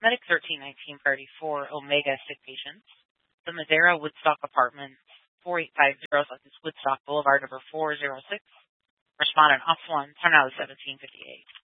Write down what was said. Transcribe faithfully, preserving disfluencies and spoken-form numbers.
Medic thirteen nineteen priority four Omega sick patients. The Madera Woodstock Apartments four eight five zero Southeast Woodstock Boulevard number four zero six. Respondent Ops one, time now is seventeen fifty-eight.